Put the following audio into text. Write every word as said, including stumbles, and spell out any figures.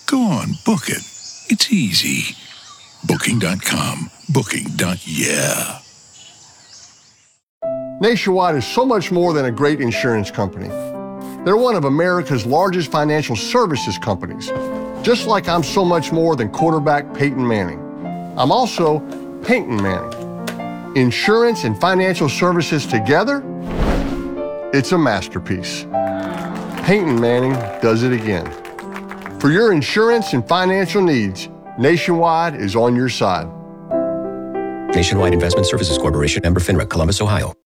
Go on, book it. It's easy. Booking dot com. Booking. Yeah. Nationwide is so much more than a great insurance company. They're one of America's largest financial services companies, just like I'm so much more than quarterback Peyton Manning. I'm also Peyton Manning. Insurance and financial services together, it's a masterpiece. Peyton Manning does it again. For your insurance and financial needs, Nationwide is on your side. Nationwide Investment Services Corporation, member FINRA, Columbus, Ohio.